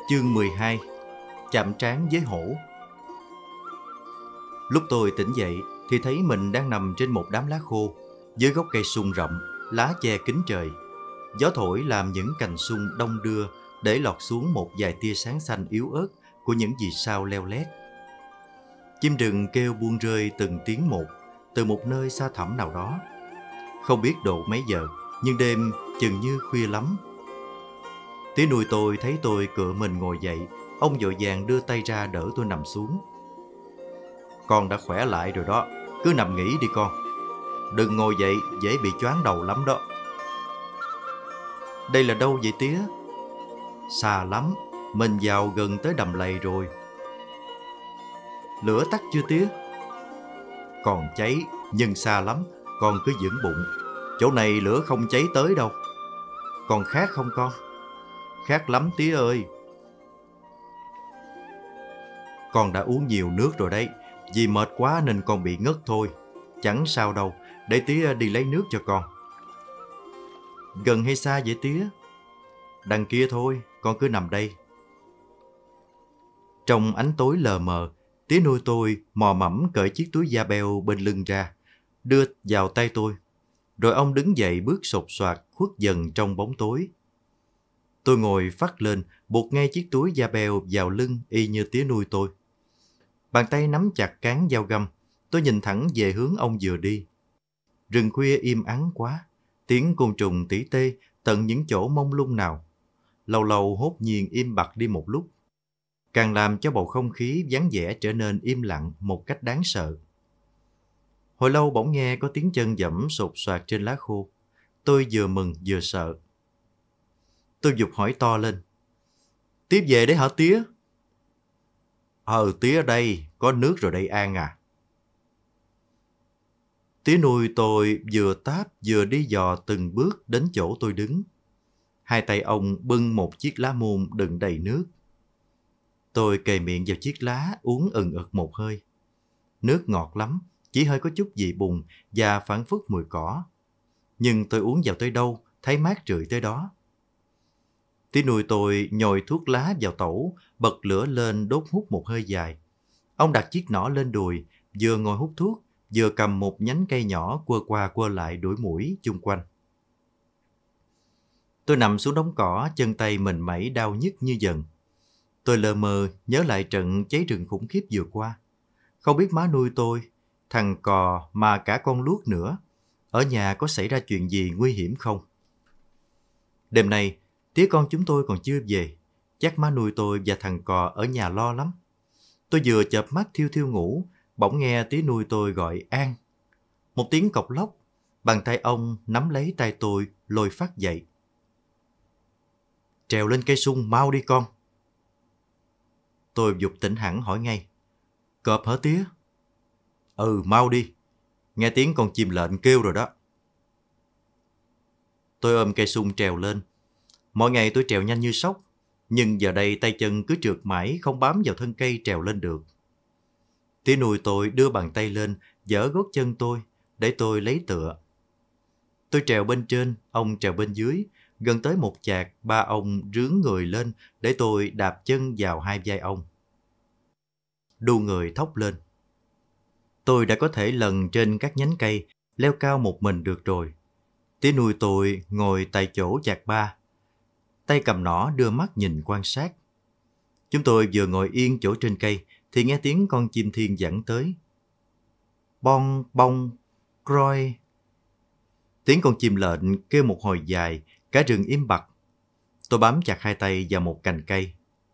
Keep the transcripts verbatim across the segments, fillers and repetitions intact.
Chương mười hai. Chạm trán với hổ. Lúc tôi tỉnh dậy thì thấy mình đang nằm trên một đám lá khô dưới gốc cây sung rậm, lá che kín trời. Gió thổi làm những cành sung đong đưa để lọt xuống một vài tia sáng xanh yếu ớt của những vì sao leo lét. Chim rừng kêu buông rơi từng tiếng một từ một nơi xa thẳm nào đó. Không biết độ mấy giờ, nhưng đêm chừng như khuya lắm. Tía nuôi tôi thấy tôi cựa mình ngồi dậy, ông vội vàng đưa tay ra đỡ tôi nằm xuống. Con đã khỏe lại rồi đó, cứ nằm nghỉ đi con. Đừng ngồi dậy, dễ bị choáng đầu lắm đó. Đây là đâu vậy tía? Xa lắm, mình vào gần tới đầm lầy rồi. Lửa tắt chưa tía? Còn cháy, nhưng xa lắm, con cứ vững bụng. Chỗ này lửa không cháy tới đâu. Còn khát không con? Khát lắm tía ơi. Con đã uống nhiều nước rồi đấy, vì mệt quá nên con bị ngất thôi. Chẳng sao đâu, để tía đi lấy nước cho con. Gần hay xa vậy tía? Đằng kia thôi, con cứ nằm đây. Trong ánh tối lờ mờ, tía nuôi tôi mò mẫm cởi chiếc túi da beo bên lưng ra, đưa vào tay tôi. Rồi ông đứng dậy bước sột soạt khuất dần trong bóng tối. Tôi ngồi phắt lên, buộc ngay chiếc túi da beo vào lưng y như tía nuôi tôi. Bàn tay nắm chặt cán dao găm, tôi nhìn thẳng về hướng ông vừa đi. Rừng khuya im ắng quá, tiếng côn trùng tỉ tê tận những chỗ mông lung nào. Lâu lâu hốt nhiên im bặt đi một lúc, càng làm cho bầu không khí vắng vẻ trở nên im lặng một cách đáng sợ. Hồi lâu bỗng nghe có tiếng chân dẫm sột soạt trên lá khô. Tôi vừa mừng vừa sợ. Tôi giục hỏi to lên. Tiếp về đấy hả tía? Ờ tía ở đây, có nước rồi đây An à. Tía nuôi tôi vừa táp vừa đi dò từng bước đến chỗ tôi đứng. Hai tay ông bưng một chiếc lá môn đựng đầy nước. Tôi kề miệng vào chiếc lá uống ừng ực một hơi. Nước ngọt lắm, chỉ hơi có chút vị bùn và phảng phất mùi cỏ. Nhưng tôi uống vào tới đâu, thấy mát rượi tới đó. Tía nuôi tôi nhồi thuốc lá vào tẩu, bật lửa lên đốt hút một hơi dài. Ông đặt chiếc nỏ lên đùi, vừa ngồi hút thuốc, vừa cầm một nhánh cây nhỏ quơ qua quơ lại đuổi muỗi chung quanh. Tôi nằm xuống đống cỏ, chân tay mình mẩy đau nhức như dần. Tôi lờ mờ nhớ lại trận cháy rừng khủng khiếp vừa qua. Không biết má nuôi tôi, thằng cò mà cả con luốt nữa, ở nhà có xảy ra chuyện gì nguy hiểm không? Đêm nay, tía con chúng tôi còn chưa về. Chắc má nuôi tôi và thằng cò ở nhà lo lắm. Tôi vừa chợp mắt thiêu thiêu ngủ, bỗng nghe tía nuôi tôi gọi An. Một tiếng cộc lóc, bàn tay ông nắm lấy tay tôi lôi phát dậy. Trèo lên cây sung mau đi con. Tôi giục tỉnh hẳn hỏi ngay. Cọp hả tía? Ừ, mau đi. Nghe tiếng con chim lệnh kêu rồi đó. Tôi ôm cây sung trèo lên. Mỗi ngày tôi trèo nhanh như sóc, nhưng giờ đây tay chân cứ trượt mãi không bám vào thân cây trèo lên được. Tía nuôi tôi đưa bàn tay lên, giở gót chân tôi, để tôi lấy tựa. Tôi trèo bên trên, ông trèo bên dưới, gần tới một chạc, ba ông rướn người lên để tôi đạp chân vào hai vai ông. Đu người thốc lên. Tôi đã có thể lần trên các nhánh cây, leo cao một mình được rồi. Tía nuôi tôi ngồi tại chỗ chạc ba, tay cầm nỏ đưa mắt nhìn quan sát. Chúng tôi vừa ngồi yên chỗ trên cây thì nghe tiếng con chim thiên dẫn tới. Bong bong, croi. Tiếng con chim lệnh kêu một hồi dài, cả rừng im bặt. Tôi bám chặt hai tay vào một cành cây.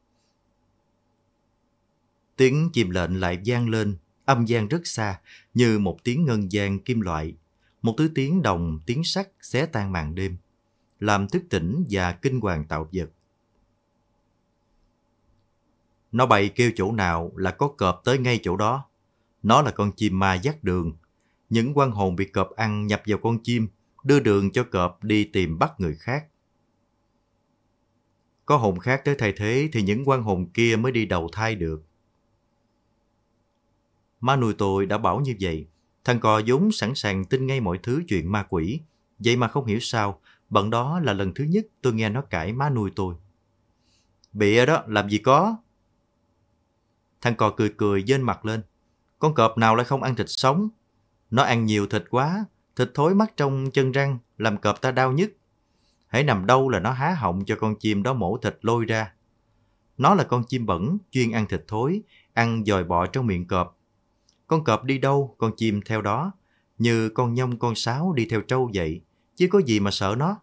Tiếng chim lệnh lại vang lên, âm vang rất xa, như một tiếng ngân vang kim loại, một thứ tiếng đồng, tiếng sắt xé tan màn đêm, làm thức tỉnh và kinh hoàng tạo vật. Nó bay kêu chỗ nào là có cọp tới ngay chỗ đó. Nó là con chim ma dắt đường. Những oan hồn bị cọp ăn nhập vào con chim, đưa đường cho cọp đi tìm bắt người khác. Có hồn khác tới thay thế thì những oan hồn kia mới đi đầu thai được. Má nuôi tôi đã bảo như vậy. Thằng cò vốn sẵn sàng tin ngay mọi thứ chuyện ma quỷ. Vậy mà không hiểu sao, bận đó là lần thứ nhất tôi nghe nó cãi má nuôi tôi. Bịa đó, làm gì có. Thằng cò cười cười dên mặt lên. Con cọp nào lại không ăn thịt sống? Nó ăn nhiều thịt quá, thịt thối mắc trong chân răng, làm cọp ta đau nhức. Hễ nằm đâu là nó há họng cho con chim đó mổ thịt lôi ra. Nó là con chim bẩn, chuyên ăn thịt thối, ăn dòi bọ trong miệng cọp. Con cọp đi đâu, con chim theo đó, như con nhông con sáo đi theo trâu vậy, chứ có gì mà sợ nó.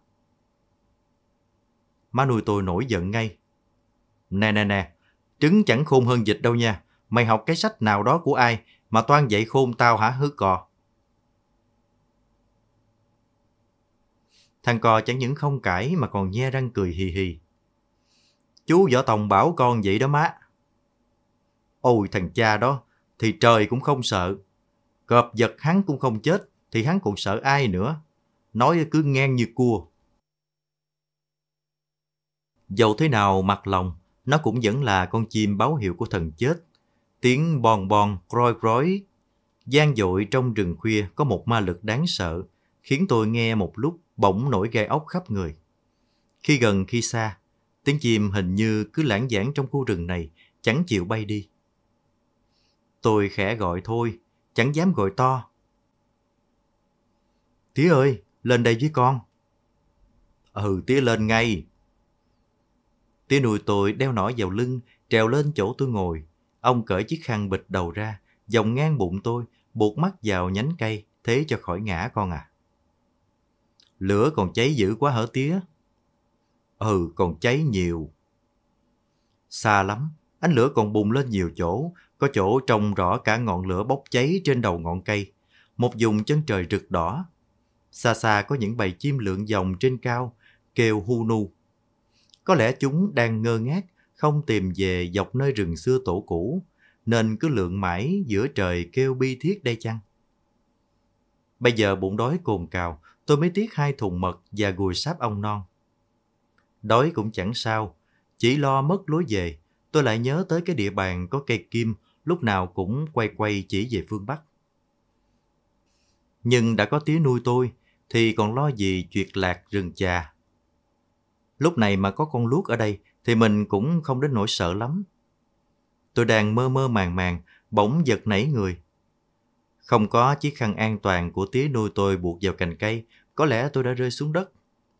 Má nuôi tôi nổi giận ngay. Nè nè nè, trứng chẳng khôn hơn vịt đâu nha. Mày học cái sách nào đó của ai mà toan dạy khôn tao hả hứ cò? Thằng cò chẳng những không cãi mà còn nhe răng cười hì hì. Chú Võ Tòng bảo con vậy đó má. Ôi thằng cha đó, thì trời cũng không sợ. Cọp giật hắn cũng không chết, thì hắn còn sợ ai nữa. Nói cứ ngang như cua. Dẫu thế nào mặt lòng, nó cũng vẫn là con chim báo hiệu của thần chết. Tiếng bon bon, roi rói, gian dội trong rừng khuya có một ma lực đáng sợ, khiến tôi nghe một lúc bỗng nổi gai ốc khắp người. Khi gần khi xa, tiếng chim hình như cứ lãng vảng trong khu rừng này, chẳng chịu bay đi. Tôi khẽ gọi thôi, chẳng dám gọi to. Tía ơi, lên đây với con. Ừ, tía lên ngay. Tía nuôi tôi đeo nỏ vào lưng, trèo lên chỗ tôi ngồi. Ông cởi chiếc khăn bịt đầu ra, vòng ngang bụng tôi, buộc mắt vào nhánh cây, thế cho khỏi ngã con à. Lửa còn cháy dữ quá hả tía? Ừ, còn cháy nhiều. Xa lắm, ánh lửa còn bùng lên nhiều chỗ, có chỗ trông rõ cả ngọn lửa bốc cháy trên đầu ngọn cây, một vùng chân trời rực đỏ. Xa xa có những bầy chim lượn vòng trên cao, kêu hu nu. Có lẽ chúng đang ngơ ngác, không tìm về dọc nơi rừng xưa tổ cũ, nên cứ lượn mãi giữa trời kêu bi thiết đây chăng? Bây giờ bụng đói cồn cào, tôi mới tiếc hai thùng mật và gùi sáp ong non. Đói cũng chẳng sao, chỉ lo mất lối về, tôi lại nhớ tới cái địa bàn có cây kim, lúc nào cũng quay quay chỉ về phương Bắc. Nhưng đã có tía nuôi tôi, thì còn lo gì chuyện lạc rừng chà. Lúc này mà có con luốc ở đây, thì mình cũng không đến nỗi sợ lắm. Tôi đang mơ mơ màng màng, bỗng giật nảy người. Không có chiếc khăn an toàn của tía nuôi tôi buộc vào cành cây, có lẽ tôi đã rơi xuống đất.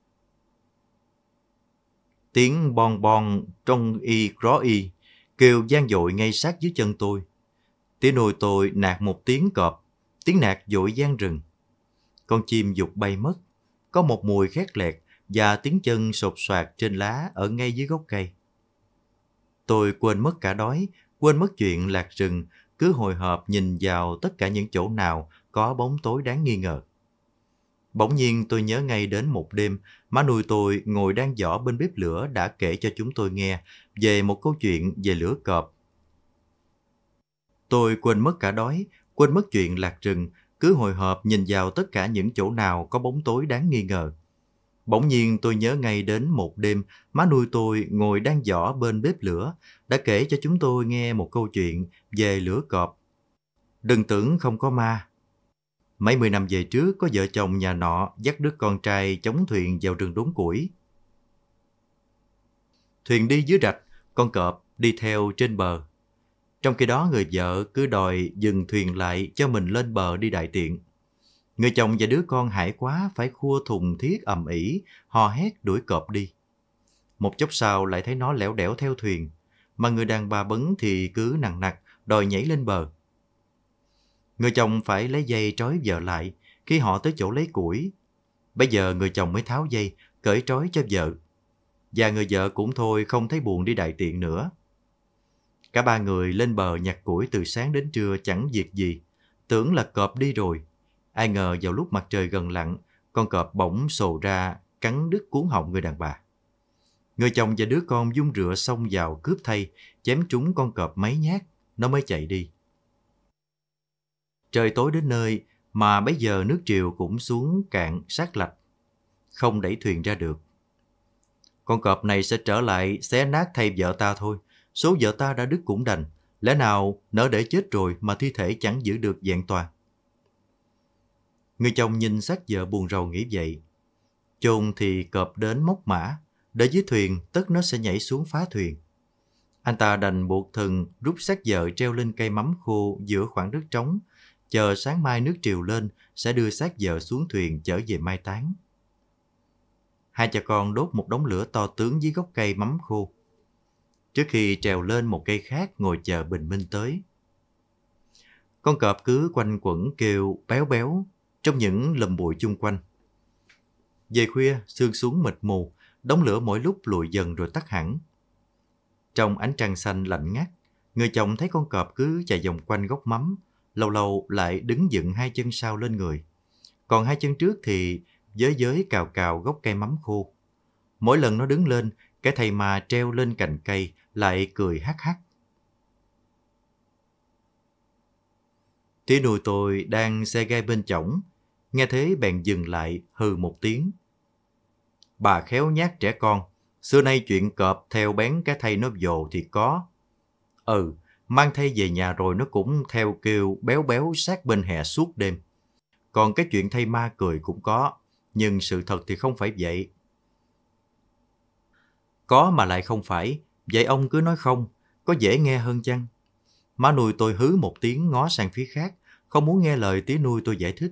Tiếng bon bon trong y ró y, kêu vang dội ngay sát dưới chân tôi. Tía nuôi tôi nạt một tiếng cọp, tiếng nạt dội vang rừng. Con chim giục bay mất, có một mùi khét lẹt và tiếng chân sột soạt trên lá ở ngay dưới gốc cây. Tôi quên mất cả đói, quên mất chuyện lạc rừng, cứ hồi hộp nhìn vào tất cả những chỗ nào có bóng tối đáng nghi ngờ. Bỗng nhiên tôi nhớ ngay đến một đêm, má nuôi tôi ngồi đan giỏ bên bếp lửa đã kể cho chúng tôi nghe về một câu chuyện về lửa cọp. Tôi quên mất cả đói, quên mất chuyện lạc rừng, cứ hồi hộp nhìn vào tất cả những chỗ nào có bóng tối đáng nghi ngờ. Bỗng nhiên tôi nhớ ngay đến một đêm, má nuôi tôi ngồi đan giỏ bên bếp lửa đã kể cho chúng tôi nghe một câu chuyện về lửa cọp. Đừng tưởng không có ma. Mấy mươi năm về trước, có vợ chồng nhà nọ dắt đứa con trai chống thuyền vào rừng đốn củi. Thuyền đi dưới rạch, con cọp đi theo trên bờ. Trong khi đó người vợ cứ đòi dừng thuyền lại cho mình lên bờ đi đại tiện. Người chồng và đứa con hãi quá phải khua thùng thiết ầm ĩ, hò hét đuổi cọp đi. Một chốc sau lại thấy nó lẻo đẻo theo thuyền, mà người đàn bà bấn thì cứ nằng nặc đòi nhảy lên bờ. Người chồng phải lấy dây trói vợ lại khi họ tới chỗ lấy củi. Bây giờ người chồng mới tháo dây, cởi trói cho vợ. Và người vợ cũng thôi không thấy buồn đi đại tiện nữa. Cả ba người lên bờ nhặt củi từ sáng đến trưa chẳng việc gì, tưởng là cọp đi rồi. Ai ngờ vào lúc mặt trời gần lặn, con cọp bỗng sồ ra cắn đứt cuống họng người đàn bà. Người chồng và đứa con vung rựa xông vào cướp thay, chém trúng con cọp mấy nhát, nó mới chạy đi. Trời tối đến nơi mà bây giờ nước triều cũng xuống cạn sát lạch, không đẩy thuyền ra được. Con cọp này sẽ trở lại xé nát thay vợ ta thôi. Số vợ ta đã đứt cũng đành, lẽ nào nỡ để chết rồi mà thi thể chẳng giữ được vẹn toàn. Người chồng nhìn xác vợ buồn rầu nghĩ vậy. Chôn thì cọp đến móc mã, Để dưới thuyền, tất nó sẽ nhảy xuống phá thuyền. Anh ta đành buộc thần rút xác vợ treo lên cây mắm khô giữa khoảng đất trống, chờ sáng mai nước triều lên sẽ đưa xác vợ xuống thuyền chở về mai táng. Hai cha con đốt một đống lửa to tướng dưới gốc cây mắm khô, trước khi trèo lên một cây khác ngồi chờ bình minh tới. Con cọp cứ quanh quẩn kêu béo béo trong những lùm bụi chung quanh. Về khuya, sương xuống mịt mù, đống lửa mỗi lúc lụi dần rồi tắt hẳn. Trong ánh trăng xanh lạnh ngắt, người chồng thấy con cọp cứ chạy vòng quanh gốc mắm, lâu lâu lại đứng dựng hai chân sau lên người. Còn hai chân trước thì giới giới cào cào gốc cây mắm khô. Mỗi lần nó đứng lên, cái thây ma treo lên cành cây lại cười hắc hắc. Tía nuôi tôi đang xe gai bên chõng, nghe thế bèn dừng lại hừ một tiếng. Bà khéo nhát trẻ con, xưa nay chuyện cọp theo bén cái thây nó vồ thì có. Ừ, mang thây về nhà rồi nó cũng theo kêu béo béo sát bên hè suốt đêm. Còn cái chuyện thây ma cười cũng có, nhưng sự thật thì không phải vậy. Có mà lại không phải, vậy ông cứ nói không, có dễ nghe hơn chăng? Má nuôi tôi hứ một tiếng ngó sang phía khác, không muốn nghe lời tía nuôi tôi giải thích.